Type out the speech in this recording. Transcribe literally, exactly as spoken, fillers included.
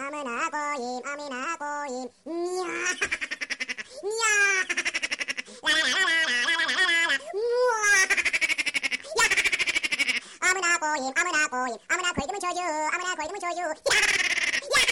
amına koyayım, amına koyayım. Ya. Ya. La la la la la la la la la. Ya. Amına koyayım, amına koyayım, amına koyduğumun çocuğu, amına koyduğumun çocuğu. Ya.